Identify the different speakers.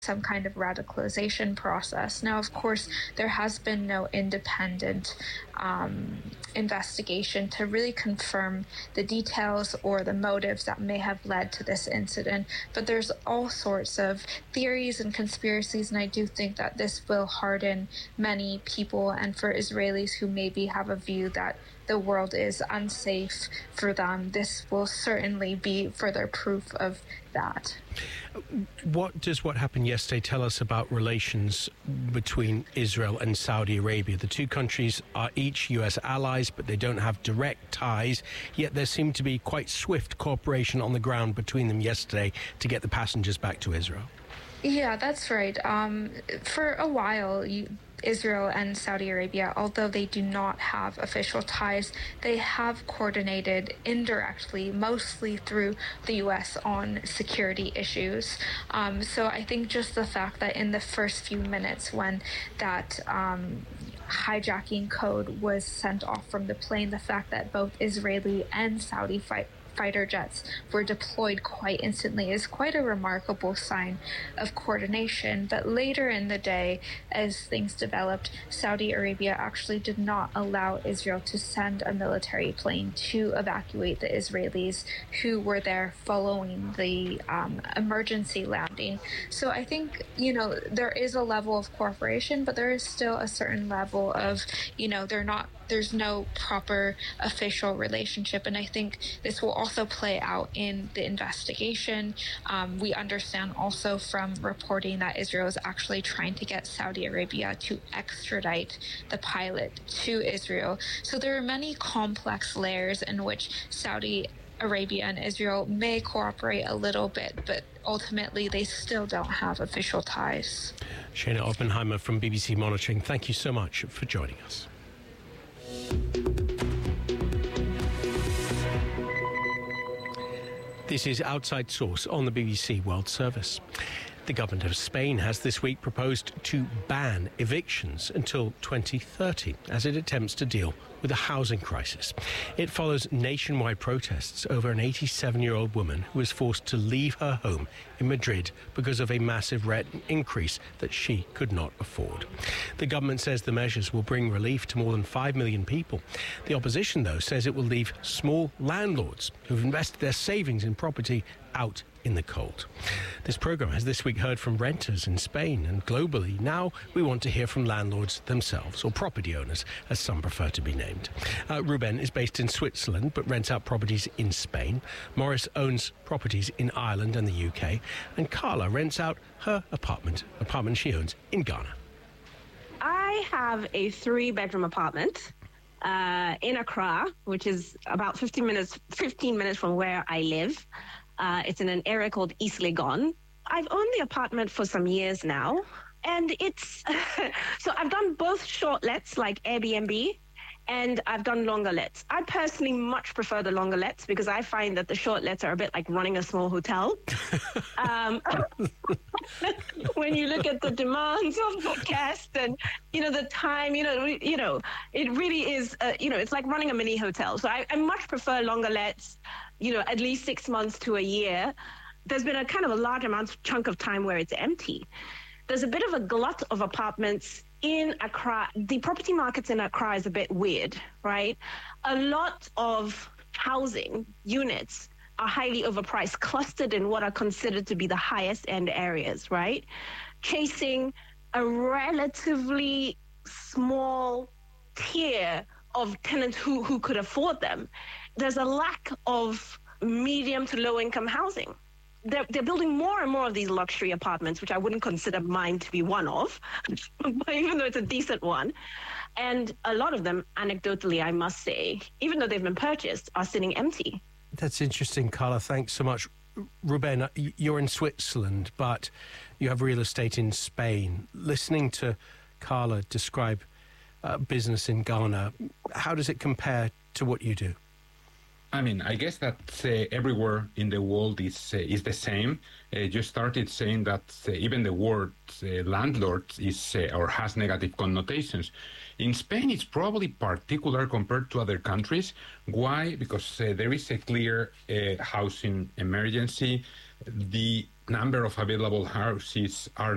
Speaker 1: some kind of radicalization process. Now, of course, there has been no independent investigation to really confirm the details or the motives that may have led to this incident, but there's all sorts of theories and conspiracies, and I do think that this will harden many people, and for Israelis who maybe have a view that the world is unsafe for them, this will certainly be further proof of that.
Speaker 2: What does what happened yesterday tell us about relations between Israel and Saudi Arabia? The two countries are each U.S. allies, but they don't have direct ties, yet there seemed to be quite swift cooperation on the ground between them yesterday to get the passengers back to Israel.
Speaker 1: Yeah, that's right. For a while, Israel and Saudi Arabia, although they do not have official ties, they have coordinated indirectly, mostly through the U.S. on security issues. So I think just the fact that in the first few minutes when that hijacking code was sent off from the plane, the fact that both Israeli and Saudi fighter jets were deployed quite instantly is quite a remarkable sign of coordination. But later in the day, as things developed, Saudi Arabia actually did not allow Israel to send a military plane to evacuate the Israelis who were there following the emergency landing. So I think, there is a level of cooperation, but there is still a certain level of, there's no proper official relationship. And I think this will also play out in the investigation. We understand also from reporting that Israel is actually trying to get Saudi Arabia to extradite the pilot to Israel. So there are many complex layers in which Saudi Arabia and Israel may cooperate a little bit, but ultimately they still don't have official ties.
Speaker 2: Shana Oppenheimer from BBC Monitoring, thank you so much for joining us. This is Outside Source on the BBC World Service. The government of Spain has this week proposed to ban evictions until 2030 as it attempts to deal with a housing crisis. It follows nationwide protests over an 87-year-old woman who was forced to leave her home in Madrid because of a massive rent increase that she could not afford. The government says the measures will bring relief to more than 5 million people. The opposition, though, says it will leave small landlords who've invested their savings in property out in the cold. This programme has this week heard from renters in Spain and globally. Now we want to hear from landlords themselves, or property owners, as some prefer to be named. Ruben is based in Switzerland but rents out properties in Spain. Morris owns properties in Ireland and the UK. And Carla rents out her apartment she owns in Ghana.
Speaker 3: I have a 3-bedroom apartment in Accra, which is about 15 minutes from where I live. It's in an area called East Legon. I've owned the apartment for some years now, and it's so I've done both short lets like Airbnb, and I've done longer lets. I personally much prefer the longer lets because I find that the short lets are a bit like running a small hotel. When you look at the demands of the guest and the time, it really is it's like running a mini hotel. So I much prefer longer lets. At least 6 months to a year. There's been a kind of a large chunk of time where it's empty. There's a bit of a glut of apartments in Accra. The property markets in Accra is a bit weird, right? A lot of housing units are highly overpriced, clustered in what are considered to be the highest end areas, right? Chasing a relatively small tier of tenants who could afford them. There's a lack of medium to low income housing. They're building more and more of these luxury apartments, which I wouldn't consider mine to be one of, even though it's a decent one. And a lot of them, anecdotally, I must say, even though they've been purchased, are sitting empty.
Speaker 2: That's interesting, Carla. Thanks so much. Ruben, you're in Switzerland, but you have real estate in Spain. Listening to Carla describe business in Ghana, how does it compare to what you do?
Speaker 4: I mean, I guess that everywhere in the world is the same. You started saying that even the word landlord is or has negative connotations. In Spain, it's probably particular compared to other countries. Why? Because there is a clear housing emergency. The number of available houses are